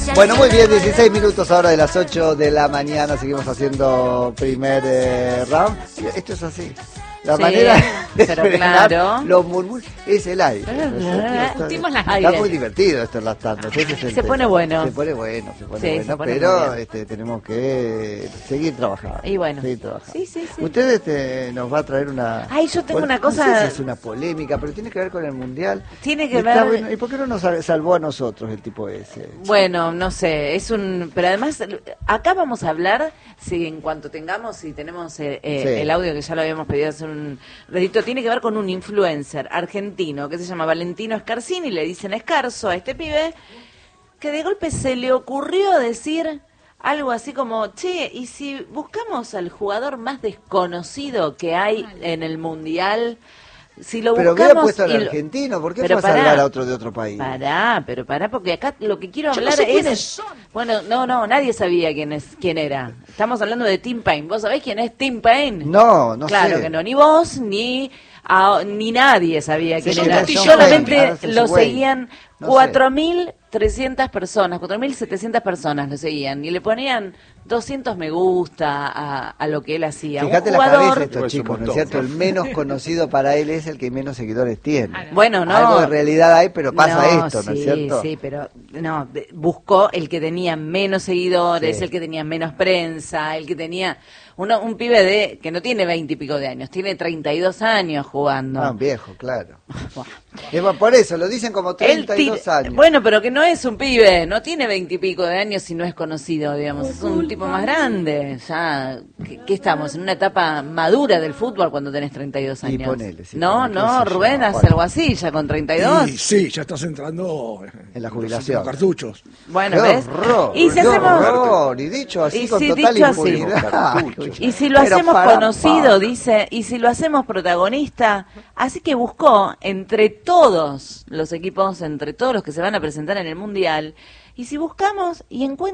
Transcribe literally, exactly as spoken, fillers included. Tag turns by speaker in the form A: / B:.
A: Bueno, muy bien, dieciséis minutos ahora de las ocho de la mañana, seguimos haciendo primer eh, round. Esto es así. La
B: sí,
A: manera de
B: pero
A: frenar
B: claro.
A: los murmullos es el aire.
B: Sentimos las
A: Está
B: aires.
A: muy divertido esto en las tandas. Ese es el
B: Se
A: tema.
B: pone bueno.
A: Se pone bueno, se pone
B: Sí,
A: bueno,
B: se pone
A: pero
B: muy
A: este, tenemos que seguir trabajando.
B: Y bueno.
A: Seguir trabajando.
B: Sí, sí, sí.
A: Usted este, nos va a traer una...
B: Ay, yo tengo
A: bueno,
B: una cosa...
A: No sé si es una polémica, pero tiene que ver con el Mundial.
B: Tiene que
A: Y está
B: ver...
A: bueno. ¿Y por qué no nos salvó a nosotros el tipo ese?
B: Bueno, no sé, es un... Pero además, acá vamos a hablar, si en cuanto tengamos, si tenemos eh, eh,
A: Sí.
B: el audio que ya lo habíamos pedido hacer un ratito, tiene que ver con un influencer argentino que se llama Valentino Scarsini, le dicen Escarzo a este pibe, que de golpe se le ocurrió decir algo así como, che, ¿y si buscamos al jugador más desconocido que hay en el Mundial? Si lo
A: Pero
B: buscamos
A: hubiera puesto al
B: y lo-
A: argentino, ¿por qué
B: Pero
A: fue a salvar
B: pará.
A: a otro de otro país?
B: Pará, pero pará, porque acá lo que quiero
C: Yo
B: hablar
C: no sé
B: es...
C: quiénes son.
B: Bueno, no, no, nadie sabía quién es, quién era. Estamos hablando de Tim Payne. ¿Vos sabés quién es Tim Payne?
A: No, no
B: Claro
A: sé.
B: que no, ni vos, ni, a- ni nadie sabía quién
A: Sí,
B: era.
A: John
B: Solamente
A: Wayne, ahora se
B: lo
A: hace Wayne.
B: seguían
A: No
B: cuatro mil trescientas personas, cuatro mil setecientas personas lo seguían. Y le ponían doscientos me gusta a, a lo que él hacía.
A: Fíjate
B: Un
A: la cabeza
B: jugador...
A: de estos
C: Pues un
A: chicos, ¿no es
C: montón.
A: cierto? El menos conocido para él es el que menos seguidores tiene.
B: Bueno, no.
A: Algo de realidad hay, pero pasa
B: No,
A: esto, ¿no es
B: sí,
A: cierto?
B: Sí, pero no, de- buscó el que tenía menos seguidores,
A: Sí.
B: el que tenía menos prensa, el que tenía uno, un pibe de que no tiene veinte y pico de años, tiene treinta y dos años jugando.
A: Ah, viejo, claro.
B: Buah.
A: Es más, por eso, lo dicen como
B: Él
A: treinta y dos
B: tira-
A: años.
B: Bueno, pero que no es un pibe, no tiene veinte y pico de años y no es conocido, digamos, es un tipo más grande. Ya, ¿qué, qué estamos? En una etapa madura del fútbol cuando tenés treinta y dos
A: Y
B: años.
A: ponele, sí,
B: no,
A: ponele,
B: no,
A: qué sé yo,
B: Rubén hace
A: bueno.
B: algo así, ya con treinta y dos.
C: Y sí, ya estás entrando
A: En la
C: los
A: jubilación.
C: últimos cartuchos.
B: Bueno,
A: ¡Qué
B: ¿ves?
A: horror!
B: Y si
A: ¡Qué
B: hacemos...
A: horror! Y dicho así
B: Y
A: con
B: si
A: total
B: dicho así.
A: impunidad.
B: Y si lo
A: Pero
B: hacemos
A: para,
B: conocido,
A: para.
B: dice, y si lo hacemos protagonista, así que buscó entre todos los equipos, entre todos los que se van a presentar en el Mundial, y si buscamos y encuentramos